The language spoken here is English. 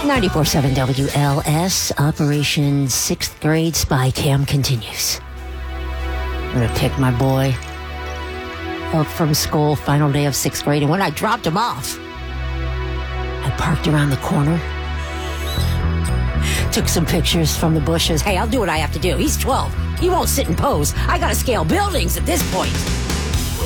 94.7 WLS, Operation 6th Grade Spy Cam continues. I'm going to pick my boy up from school, final day of 6th grade. And when I dropped him off, I parked around the corner, took some pictures from the bushes. Hey, I'll do what I have to do. He's 12. He won't sit and pose. I got to scale buildings at this point.